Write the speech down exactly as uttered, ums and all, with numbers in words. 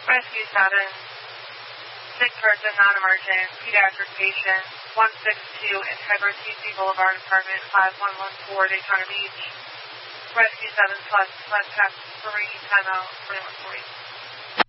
Rescue seven, sick person, non-emergent, pediatric patient, one six two Integrity Boulevard, apartment five one one four, Daytona Beach. Rescue seven plus, plus test three, time out, twenty-one forty.